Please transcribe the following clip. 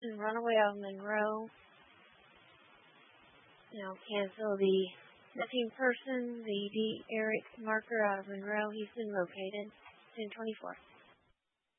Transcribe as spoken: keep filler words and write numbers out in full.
and runaway out of Monroe. Now cancel the missing person, the D. Eric Marker out of Monroe. He's been located. ten twenty-four.